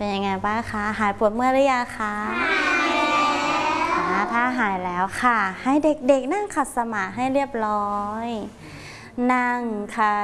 เป็นยังไงบ้างคะหายปวดเมื่อยหรือยังคะถ้าหายแล้วค่ะให้เด็กๆนั่งขัดสมาธิให้เรียบร้อยนั่งค่ะ